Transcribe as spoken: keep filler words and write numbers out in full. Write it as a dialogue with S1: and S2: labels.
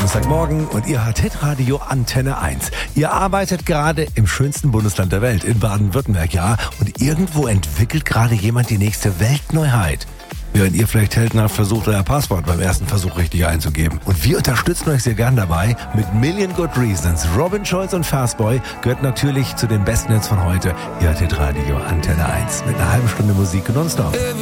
S1: Donnerstagmorgen und ihr hört Hitradio Antenne eins. Ihr arbeitet gerade im schönsten Bundesland der Welt, in Baden-Württemberg, ja. Und irgendwo entwickelt gerade jemand die nächste Weltneuheit. Während ihr vielleicht heldenhaft versucht, euer Passwort beim ersten Versuch richtig einzugeben. Und wir unterstützen euch sehr gern dabei mit Million Good Reasons. Robin Schulz und Fastboy gehört natürlich zu den besten Hits von heute. Ihr hört Hitradio Antenne eins mit einer halben Stunde Musik nonstop.